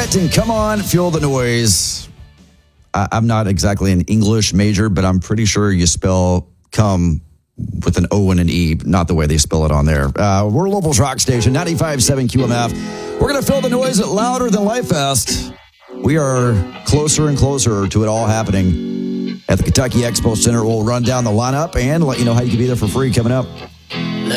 it and come on, feel the noise. I'm not exactly an English major, but I'm pretty sure you spell come with an O and an E, not the way they spell it on there. We're Louisville's rock station, 95.7 QMF. We're going to fill the noise louder than Life Fest. We are closer and closer to it all happening at the Kentucky Expo Center. We'll run down the lineup and let you know how you can be there for free coming up.